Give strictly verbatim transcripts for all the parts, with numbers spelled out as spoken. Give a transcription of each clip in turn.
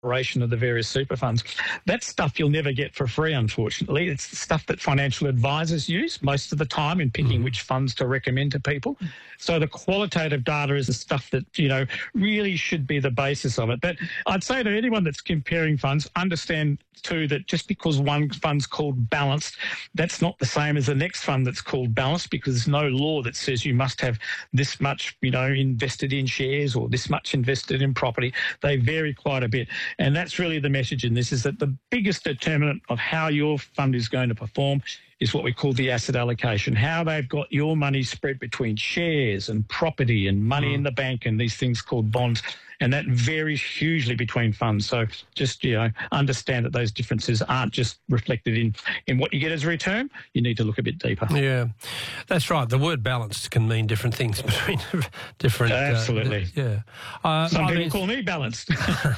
operation of the various super funds. That's stuff you'll never get for free, unfortunately. It's the stuff that financial advisors use most of the time in picking mm. which funds to recommend to people. So the qualitative data is the stuff that, you know, really should be the basis of it. But I'd say to anyone that's comparing funds, understand too that just because one fund's called balanced, that's not the same as the next fund that's called balanced, because there's no law that says you must have this much, you know, invested in shares or this much invested in property. They vary quite a bit. And that's really the message in this, is that the biggest determinant of how your fund is going to perform is what we call the asset allocation, how they've got your money spread between shares and property and money mm. in the bank and these things called bonds. And that varies hugely between funds. So just, you know, understand that those differences aren't just reflected in, in what you get as a return. You need to look a bit deeper. Yeah, that's right. The word balanced can mean different things between different... Absolutely. Uh, yeah. Uh, Some I people mean, call me balanced.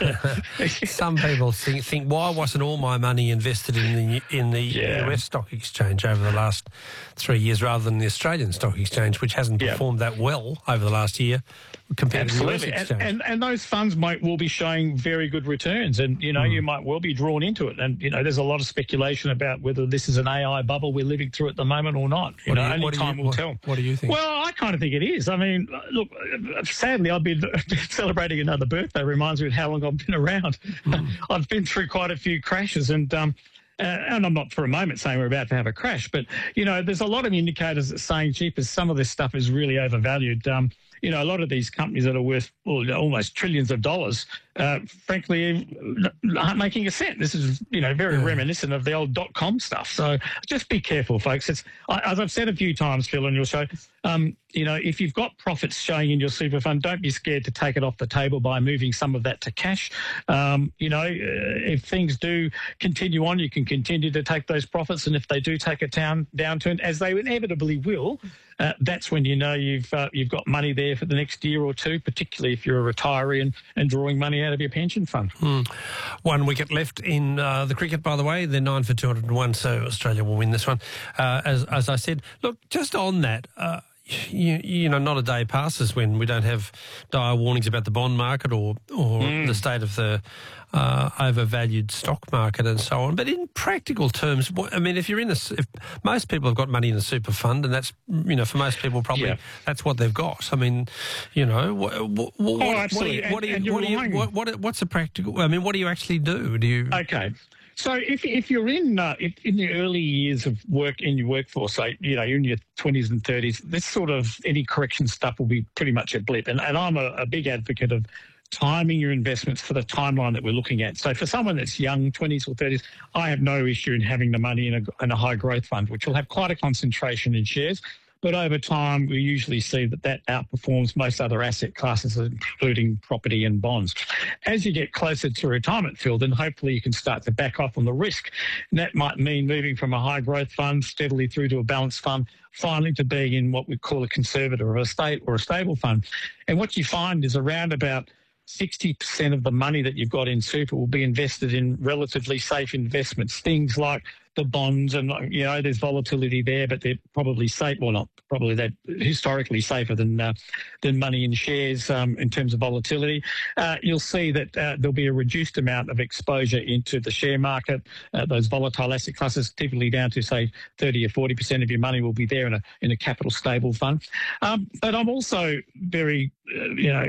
Some people think, think, why wasn't all my money invested in the, in the yeah. U S stock exchange over the last three years rather than the Australian stock exchange, which hasn't yeah. performed that well over the last year compared Absolutely. to the U S exchange? And, and, and those funds might will be showing very good returns, and, you know, mm. you might well be drawn into it. And, you know, there's a lot of speculation about whether this is an A I bubble we're living through at the moment or not. You what know, you, only time you, will what, tell. What do you think? Well, I kind of think it is. I mean, look, sadly, I've been celebrating another birthday. Reminds me of how long I've been around. Mm. I've been through quite a few crashes, and um, Uh, and I'm not for a moment saying we're about to have a crash, but, you know, there's a lot of indicators that saying, cheapers, some of this stuff is really overvalued. Um, you know, a lot of these companies that are worth well, almost trillions of dollars, uh, frankly, aren't making a cent. This is, you know, very yeah. reminiscent of the old dot-com stuff. So just be careful, folks. It's, as I've said a few times, Phil, on your show, um, you know, if you've got profits showing in your super fund, don't be scared to take it off the table by moving some of that to cash. Um, you know, if things do continue on, you can continue to take those profits. And if they do take a down, downturn, as they inevitably will, Uh, that's when you know you've uh, you've got money there for the next year or two, particularly if you're a retiree and, and drawing money out of your pension fund. Mm. One wicket left in uh, the cricket, by the way. They're nine for two hundred and one, so Australia will win this one. Uh, as, as I said, look, just on that... Uh, You, you know, not a day passes when we don't have dire warnings about the bond market or or mm. the state of the uh, overvalued stock market and so on. But in practical terms, I mean, if you're in a, if most people have got money in a super fund, and that's, you know, for most people probably yeah. that's what they've got. I mean, you know, what, what, what, oh, absolutely. what do you, and, what do you, and what, what, what, what's a practical? I mean, what do you actually do? Do you? Okay. So if if you're in uh, if, in the early years of work in your workforce, so, you know, you're in your twenties and thirties, this sort of any correction stuff will be pretty much a blip. And, and I'm a, a big advocate of timing your investments for the timeline that we're looking at. So for someone that's young, twenties or thirties, I have no issue in having the money in a, in a high growth fund, which will have quite a concentration in shares. But over time, we usually see that that outperforms most other asset classes, including property and bonds. As you get closer to retirement, Phil, then hopefully you can start to back off on the risk. And that might mean moving from a high growth fund steadily through to a balanced fund, finally to being in what we call a conservative or a state or a stable fund. And what you find is around about sixty percent of the money that you've got in super will be invested in relatively safe investments, things like the bonds, and, you know, there's volatility there, but they're probably safe, well, not probably, they're historically safer than uh, than money in shares um, in terms of volatility. Uh, you'll see that uh, there'll be a reduced amount of exposure into the share market. Uh, those volatile asset classes, typically down to, say, thirty or forty percent of your money will be there in a in a capital stable fund. Um, but I'm also very, uh, you know,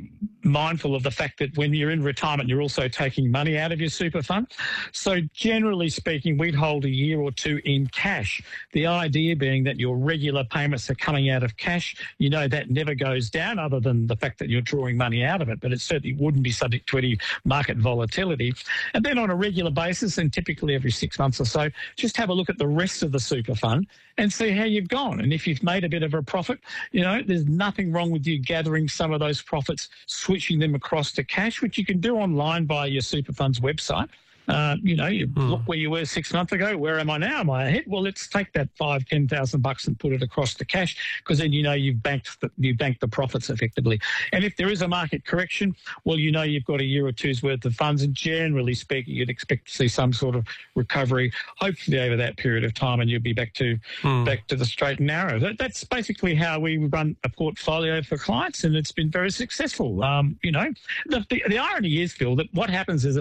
mindful of the fact that when you're in retirement, you're also taking money out of your super fund. So generally speaking, we'd hold a year or two in cash. The idea being that your regular payments are coming out of cash. You know, that never goes down other than the fact that you're drawing money out of it, but it certainly wouldn't be subject to any market volatility. And then on a regular basis, and typically every six months or so, just have a look at the rest of the super fund and see how you've gone. And if you've made a bit of a profit, you know, there's nothing wrong with you gathering some of those profits, switching them across to cash, which you can do online via your super fund's website. Uh, you know, you mm. look where you were six months ago. Where am I now? Am I ahead? Well, let's take that five, ten thousand bucks and put it across to cash, because then you know you've banked the, you banked the profits effectively. And if there is a market correction, well, you know you've got a year or two's worth of funds, and generally speaking, you'd expect to see some sort of recovery, hopefully over that period of time, and you'll be back to mm. back to the straight and narrow. That, that's basically how we run a portfolio for clients, and it's been very successful. Um, you know, the, the, the irony is, Phil, that what happens is